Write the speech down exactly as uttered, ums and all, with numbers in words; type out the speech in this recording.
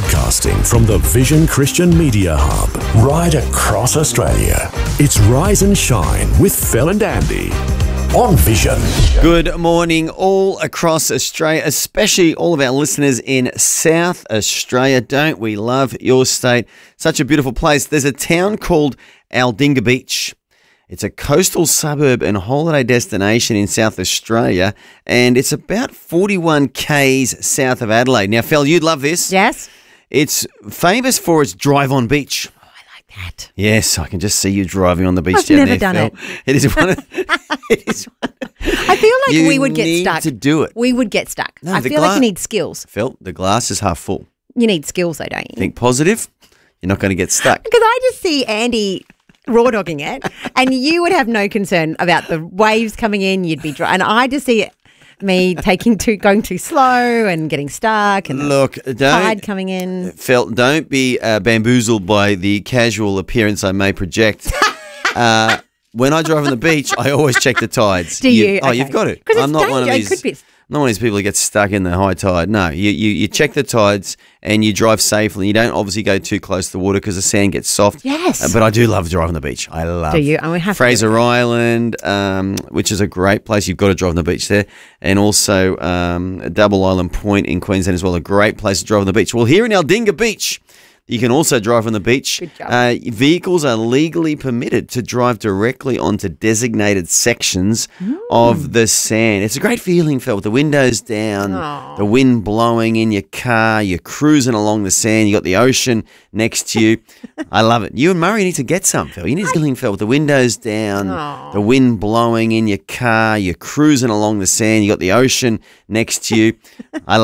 Broadcasting from the Vision Christian Media Hub, right across Australia. It's Rise and Shine with Phil and Andy on Vision. Good morning all across Australia, especially all of our listeners in South Australia. Don't we love your state? Such a beautiful place. There's a town called Aldinga Beach. It's a coastal suburb and holiday destination in South Australia, and it's about forty-one kays south of Adelaide. Now, Phil, you'd love this. Yes. It's famous for its drive-on beach. Oh, I like that. Yes, I can just see you driving on the beach I've down never there, done Phil. it. It is one of... it is one I feel like You we would get need stuck. to do it. We would get stuck. No, I the feel like gla- you need skills. Phil, the glass is half full. You need skills, though, don't you? Think positive, you're not going to get stuck. Because I just see Andy raw dogging it, and you would have no concern about the waves coming in. You'd be dry, and I just see me taking too, going too slow and getting stuck, and Look, the don't... tide coming in. Phil, don't be uh, bamboozled by the casual appearance I may project. uh, when I drive on the beach, I always check the tides. Do you? Oh, Okay. you've got to. 'Cause it's I'm not one of danger. It these. could be- Not one of these people who get stuck in the high tide. No, you, you, you check the tides and you drive safely. You don't obviously go too close to the water because the sand gets soft. Yes. Uh, but I do love driving on the beach. I love Do you? And we have to. Fraser Island, um, which is a great place. You've got to drive on the beach there. And also um, Double Island Point in Queensland as well. A great place to drive on the beach. Well, here in Aldinga Beach, you can also drive on the beach. Good job. Uh, vehicles are legally permitted to drive directly onto designated sections of the sand. It's a great feeling, Phil, with the windows down, Aw. the wind blowing in your car, you're cruising along the sand, you got the ocean next to you. I love it. You and Murray need to get some, Phil. You need to get Phil, with the windows down, Aw. the wind blowing in your car, you're cruising along the sand, you got the ocean next to you. I